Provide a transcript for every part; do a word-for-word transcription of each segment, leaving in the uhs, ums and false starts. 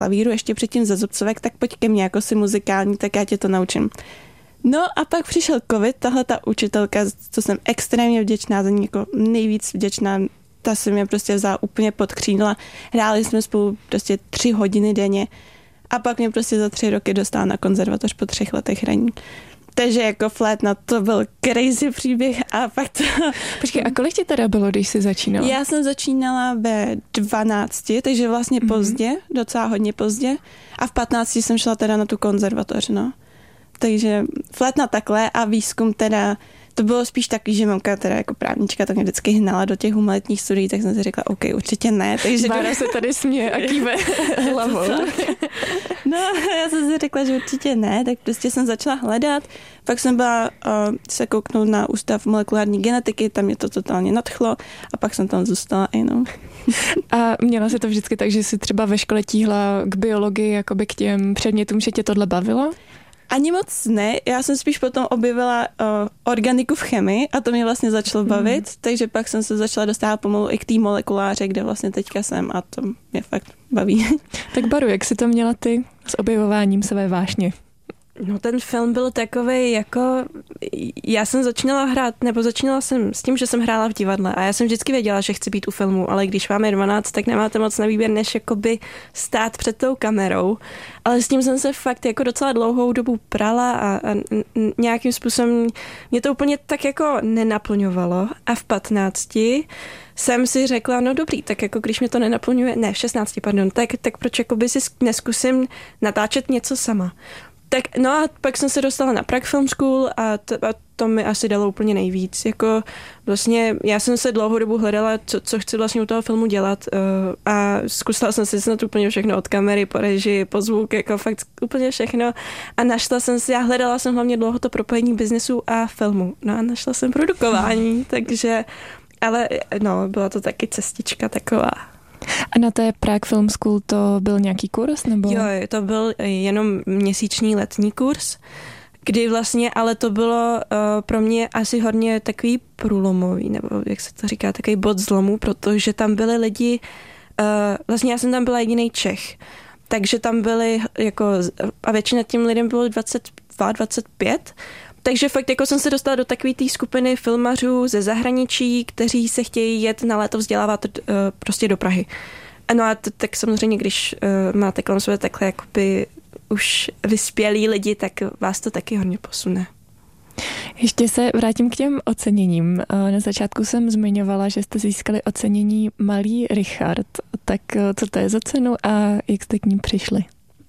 klavíru ještě předtím ze Zubcovek, tak pojď ke mně, jako si muzikální, tak já tě to naučím. No a pak přišel covid, tahle ta učitelka, co jsem extrémně vděčná za ní, jako nejvíc vděčná, ta se mě prostě vzala úplně pod křídla. Hráli jsme spolu prostě tři hodiny denně a pak mě prostě za tři roky dostala na konzervatoř po třech letech hraní. Takže jako flétna, to byl crazy příběh a pak to... Počkej, a kolik ti teda bylo, když jsi začínala? Já jsem začínala ve dvanácti, takže vlastně mm-hmm. pozdě, docela hodně pozdě a v patnácti jsem šla teda na tu konzervatoř, no. Takže flétna takhle a výzkum teda, to bylo spíš taky, že mamka teda jako právnička tak mě vždycky hnala do těch humanitních studií, tak jsem si řekla, OK, určitě ne. Takže Bára se tady směje a kýve hlavou. No, já jsem si řekla, že určitě ne, tak prostě jsem začala hledat. Pak jsem byla uh, se kouknout na ústav molekulární genetiky, tam mě to totálně nadchlo a pak jsem tam zůstala i no. A měla se to vždycky tak, že jsi třeba ve škole tíhla k biologii, jakoby k těm předmětům, že tě tohle bavilo? Ani moc ne, já jsem spíš potom objevila uh, organiku v chemii a to mě vlastně začalo bavit, mm. takže pak jsem se začala dostávat pomalu i k té molekuláře, kde vlastně teďka jsem a to mě fakt baví. Tak Baru, jak jsi to měla ty s objevováním své vášně? No ten film byl takovej jako, já jsem začínala hrát, nebo začínala jsem s tím, že jsem hrála v divadle a já jsem vždycky věděla, že chci být u filmu, ale když vám je dvanáct, tak nemáte moc na výběr, než jakoby stát před tou kamerou. Ale s tím jsem se fakt jako docela dlouhou dobu prala a, a nějakým způsobem mě to úplně tak jako nenaplňovalo a v patnácti jsem si řekla, no dobrý, tak jako když mě to nenaplňuje, ne, v šestnácti, pardon, tak, tak proč jakoby si neskusím natáčet něco sama. Tak no a pak jsem se dostala na Prague Film School a to, a to mi asi dalo úplně nejvíc. Jako vlastně já jsem se dlouhou dobu hledala, co, co chci vlastně u toho filmu dělat uh, a zkusila jsem si snad úplně všechno od kamery, po režii, po zvuk, jako fakt úplně všechno a našla jsem si, já hledala jsem hlavně dlouho to propojení biznesu a filmu. No a našla jsem produkování, takže, ale no, byla to taky cestička taková. A na té Prague Film School to byl nějaký kurz? Nebo? Jo, to byl jenom měsíční letní kurz, kdy vlastně, ale to bylo uh, pro mě asi hodně takový průlomový, nebo jak se to říká, takový bod zlomu, protože tam byli lidi, uh, vlastně já jsem tam byla jedinej Čech, takže tam byli jako, a většina těm lidem bylo dvacet dva, dvacet pět, takže fakt jako jsem se dostala do takové té skupiny filmařů ze zahraničí, kteří se chtějí jet na léto vzdělávat uh, prostě do Prahy. No a t- tak samozřejmě, když uh, máte kolem sebe takhle jakoby už vyspělí lidi, tak vás to taky hodně posune. Ještě se vrátím k těm oceněním. Na začátku jsem zmiňovala, že jste získali ocenění Malý Richard. Tak co to je za cenu a jak jste k ní přišli?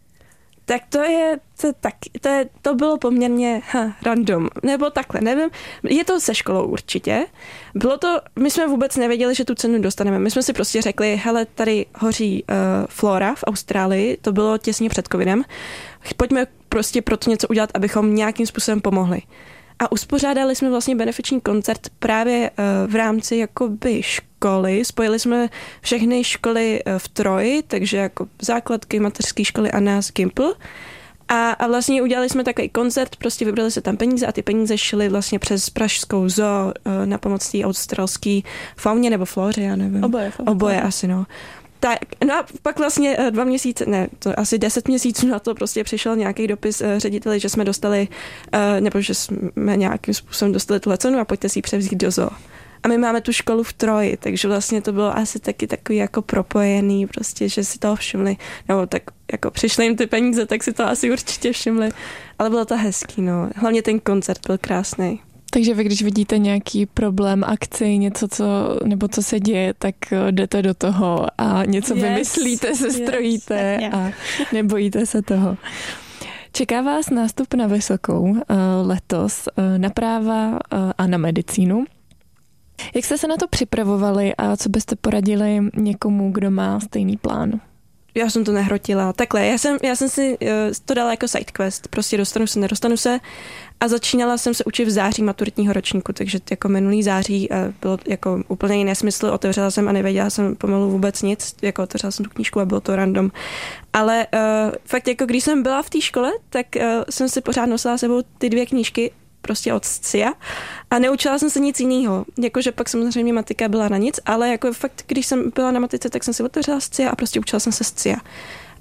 Tak to je, to, tak, to, je, to bylo poměrně ha, random, nebo takhle, nevím, je to se školou určitě. Bylo to, my jsme vůbec nevěděli, že tu cenu dostaneme. My jsme si prostě řekli, hele, tady hoří uh, Flora v Austrálii, to bylo těsně před covidem, pojďme prostě pro to něco udělat, abychom nějakým způsobem pomohli. A uspořádali jsme vlastně benefiční koncert právě uh, v rámci jakoby školy. Spojili jsme všechny školy uh, v Troji, takže jako základky, mateřské školy a nás Gimpl. A, a vlastně udělali jsme takový koncert, prostě vybrali se tam peníze a ty peníze šly vlastně přes pražskou zoo uh, na pomoc té australské fauně nebo flóře, já nevím. Oboje. Oboje asi, no. Tak, no a pak vlastně dva měsíce, ne, to asi deset měsíců na to prostě přišel nějaký dopis řediteli, že jsme dostali, nebo že jsme nějakým způsobem dostali tuhle cenu a pojďte si ji převzít do zoo. A my máme tu školu v Troji, takže vlastně to bylo asi taky takový jako propojený, prostě, že si toho všimli, nebo tak jako přišly jim ty peníze, tak si to asi určitě všimli, ale bylo to hezký, no. Hlavně ten koncert byl krásný. Takže vy, když vidíte nějaký problém, akci, něco, co, nebo co se děje, tak jdete do toho a něco yes, vymyslíte, se strojíte yes, a nebojíte se toho. Čeká vás nástup na vysokou letos na práva a na medicínu. Jak jste se na to připravovali a co byste poradili někomu, kdo má stejný plán? Já jsem to nehrotila. Takhle, já jsem, já jsem si uh, to dala jako side quest. Prostě dostanu se, nedostanu se. A začínala jsem se učit v září maturitního ročníku, takže jako minulý září uh, bylo jako úplně jiný smysl. Otevřela jsem a nevěděla jsem pomalu vůbec nic. Jako otevřela jsem tu knížku a bylo to random. Ale uh, fakt jako když jsem byla v té škole, tak uh, jsem si pořád nosila sebou ty dvě knížky prostě od Scia a neučila jsem se nic jiného. Jakože pak samozřejmě matika byla na nic, ale jako fakt, když jsem byla na matice, tak jsem si otevřela Scia a prostě učila jsem se Scia.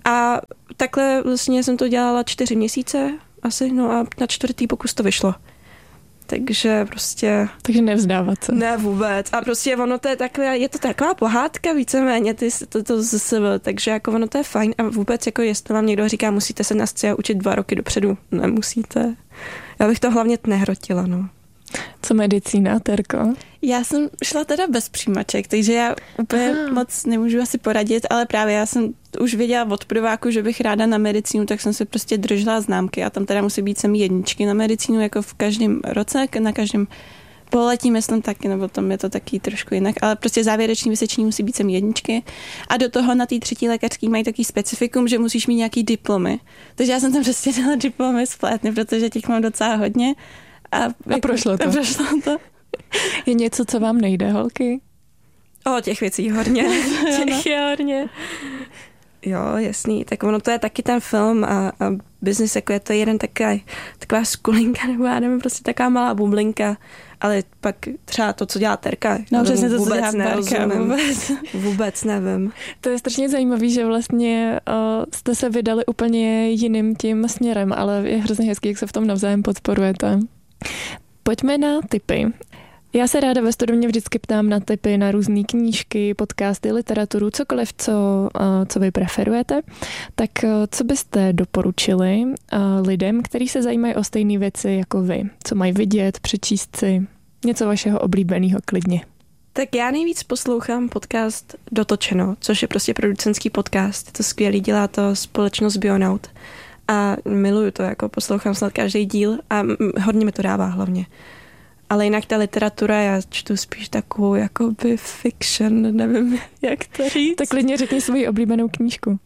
A takhle vlastně jsem to dělala čtyři měsíce asi, no a na čtvrtý pokus to vyšlo. Takže prostě... Takže nevzdávat se. Ne vůbec. A prostě ono to je takové, je to taková pohádka víceméně, ty, to, to z sebe, takže jako ono to je fajn a vůbec jako jestli vám někdo říká, musíte se na scéně učit dva roky dopředu, nemusíte. Já bych to hlavně nehrotila, no. Co medicína, Terko? Já jsem šla teda bez přijímaček, takže já úplně Aha. moc nemůžu asi poradit, ale právě já jsem už věděla od prváku, že bych ráda na medicínu, tak jsem se prostě držela známky a tam teda musí být sem jedničky na medicínu, jako v každém roce, na každém pololetí, myslím taky, nebo tam je to taky trošku jinak, ale prostě závěrečný vysvědčení musí být sem jedničky a do toho na té třetí lékařský mají takový specifikum, že musíš mít nějaký diplomy. Takže já jsem tam prostě dala diplomy zplétny, protože těch mám docela hodně. A, a jako, prošlo to. prošlo to. Je něco, co vám nejde, holky? O, těch věcí hodně. těch je hodně. Jo, jasný. Tak ono to je taky ten film a, a business, jako je to jeden taková, taková skulinka, nebo já nevím, prostě taková malá bublinka, ale pak třeba to, co dělá Terka. No, přesně to, co dělá Terka. Vůbec. vůbec nevím. To je strašně zajímavý, že vlastně uh, jste se vydali úplně jiným tím směrem, ale je hrozně hezký, jak se v tom navzájem podporujete. Pojďme na tipy. Já se ráda ve studovně vždycky ptám na tipy na různé knížky, podcasty, literaturu, cokoliv, co, co vy preferujete. Tak co byste doporučili lidem, kteří se zajímají o stejné věci jako vy? Co mají vidět, přečíst si? Něco vašeho oblíbeného klidně. Tak já nejvíc poslouchám podcast Dotočeno, což je prostě producentský podcast. Je to skvělý, dělá to společnost Bionaut. A miluju to, jako poslouchám snad každý díl a hodně mi to dává hlavně. Ale jinak ta literatura, já čtu spíš takovou jakoby fiction, nevím, jak to říct. Tak klidně řekni svoji oblíbenou knížku.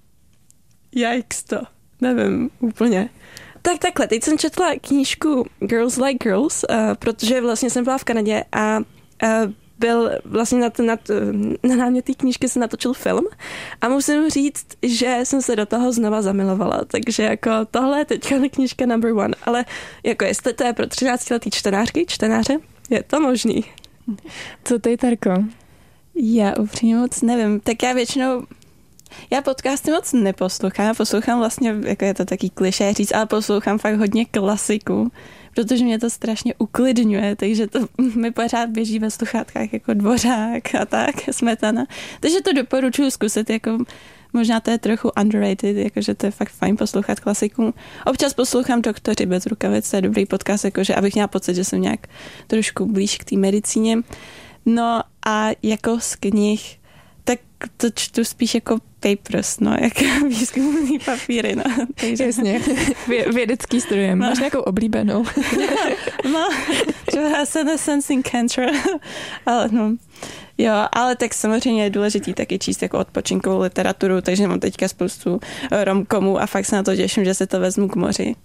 Yikes to, nevím úplně. Tak takhle, teď jsem četla knížku Girls Like Girls, uh, protože vlastně jsem byla v Kanadě a uh, byl vlastně na, na, na námět té knížky se natočil film a musím říct, že jsem se do toho znova zamilovala, takže jako tohle je teďka knížka number one, ale jako jestli to je pro třináctiletý čtenářky, čtenáře, je to možný. Co ty, Terko? Já upřímně moc nevím, tak já většinou já podcasty moc neposlouchám, já poslouchám vlastně, jako je to taký klišé říct, ale poslouchám fakt hodně klasiku, protože mě to strašně uklidňuje, takže to mi pořád běží ve sluchátkách jako Dvořák a tak, Smetana. Takže to doporučuji zkusit, jako možná to je trochu underrated, jakože to je fakt fajn poslouchat klasiku. Občas poslouchám Doktoři bez rukavic, to je dobrý podcast, jakože abych měla pocit, že jsem nějak trošku blíž k té medicíně. No a jako z knih, tak to čtu spíš jako papers, no, jako výzkumný papíry, no. Takže jasně, Vě, vědecký studie. Máš no. nějakou oblíbenou? No, třeba Senescence in Cancer, ale no, jo, ale tak samozřejmě je důležitý taky číst jako odpočinkovou literaturu, takže mám teďka spoustu romkomů a fakt se na to těším, že se to vezmu k moři.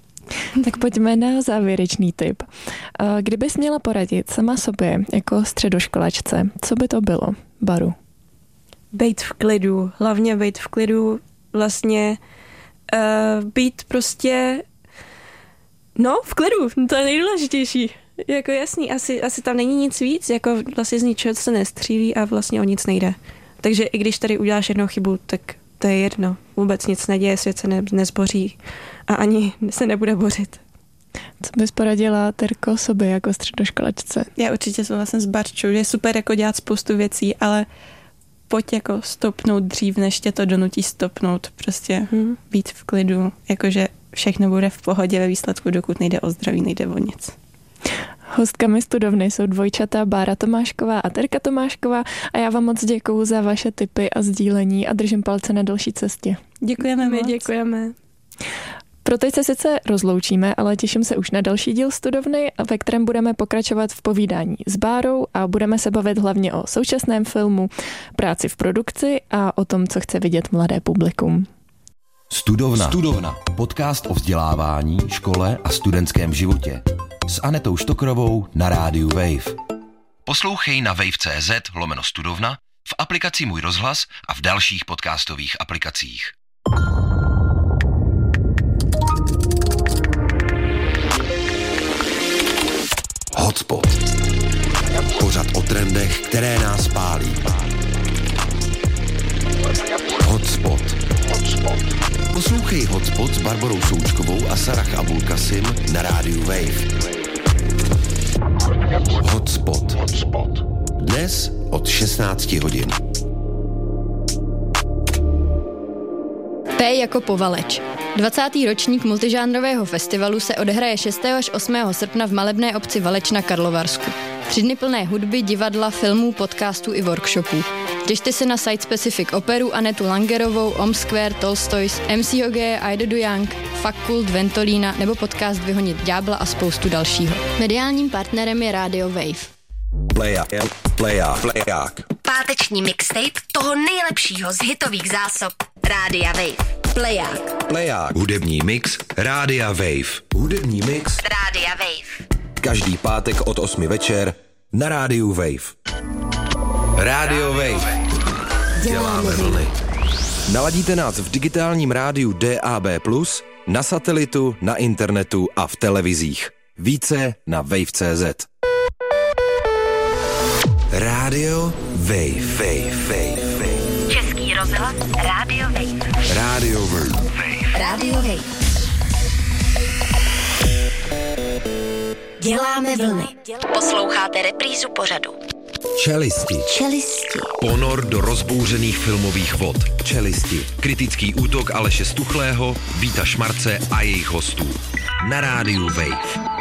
Tak pojďme na závěrečný tip. Kdybys měla poradit sama sobě jako středoškolačce, co by to bylo, Baru? Bejt v klidu, hlavně bejt v klidu, vlastně uh, být prostě, no v klidu, to je nejdůležitější. Jako jasný, asi, asi tam není nic víc, jako vlastně z ničeho se nestřílí a vlastně o nic nejde. Takže i když tady uděláš jednou chybu, tak to je jedno. Vůbec nic neděje, svět se ne, nezboří a ani se nebude bořit. Co bys poradila, Terko, sobě jako středoškolačce? Já určitě souhlasím s Barčou, že je super jako dělat spoustu věcí, ale pojď jako stopnout dřív, než tě to donutí stopnout. Prostě hmm. být v klidu, jakože všechno bude v pohodě ve výsledku, dokud nejde o zdraví, nejde o nic. Hostkami studovny jsou dvojčata Bára Tomášková a Terka Tomášková a já vám moc děkuju za vaše tipy a sdílení a držím palce na další cestě. Děkujeme My moc. děkujeme. Pro teď se sice rozloučíme, ale těším se už na další díl studovny, ve kterém budeme pokračovat v povídání s Bárou a budeme se bavit hlavně o současném filmu, práci v produkci a o tom, co chce vidět mladé publikum. Studovna. Studovna. Podcast o vzdělávání, škole a studentském životě. S Anetou Štokrovou na rádiu Wave. Poslouchej na wave.cz lomeno studovna, v aplikaci Můj rozhlas a v dalších podcastových aplikacích. Hotspot. Pořad o trendech, které nás pálí. Hotspot. Hotspot. Poslouchej Hotspot s Barborou Součkovou a Sarah Abulkasim na rádiu Wave. Hotspot. Hotspot. Dnes od šestnáct hodin. P jako Povaleč. dvacátý ročník multižánrového festivalu se odehraje šestého až osmého srpna v malebné obci Valeč na Karlovarsku. Tři dny plné hudby, divadla, filmů, podcastů i workshopů. Těšte se na Site Specific operu Anetu Langerovou, Om Square, Tolstoys, M C Hogeje, Aida Young, Fakult, Ventolína nebo podcast Vyhonit ďábla a spoustu dalšího. Mediálním partnerem je Radio Wave. Pleják, pleják, pleják. Páteční mixtape toho nejlepšího z hitových zásob Rádia Wave. Pleják. Pleják. Hudební mix Rádia Wave. Hudební mix Rádia Wave. Každý pátek od osmi večer na rádiu Wave. Rádio Wave. Děláme vlny. Naladíte nás v digitálním rádiu D A B plus, na satelitu, na internetu a v televizích. Více na wave tečka cé zet. Rádio Wave. Wave, Wave, Wave. Český rozhlas Rádio Wave. Rádio Wave. Rádio Wave. Děláme vlny. Posloucháte reprízu pořadu. Čelisti. Čelisti. Ponor do rozbouřených filmových vod. Čelisti. Kritický útok Aleše Stuchlého, Víta Šmarce a jejich hostů. Na rádiu Wave.